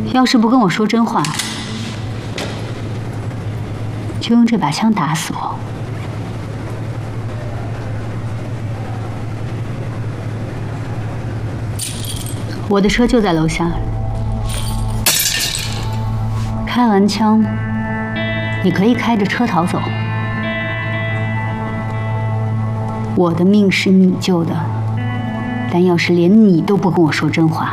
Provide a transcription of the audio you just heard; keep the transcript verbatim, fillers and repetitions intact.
要是不跟我说真话，就用这把枪打死我。我的车就在楼下，开完枪，你可以开着车逃走。我的命是你救的，但要是连你都不跟我说真话，